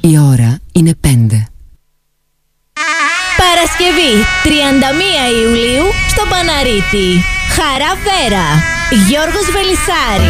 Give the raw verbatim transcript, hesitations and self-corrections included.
Η ώρα είναι πέντε. Παρασκευή τριάντα μία Ιουλίου στο Παναρίτη. Χαρά Βέρα. Γιώργος Βελισσάρη.